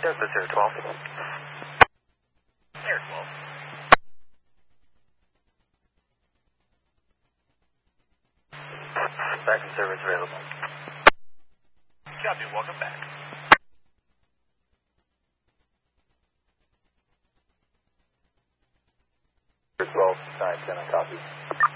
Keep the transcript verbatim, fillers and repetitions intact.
Yes, this is twelve. Air twelve. Backup service available. Copy, welcome back. twelve, nine, ten, copy.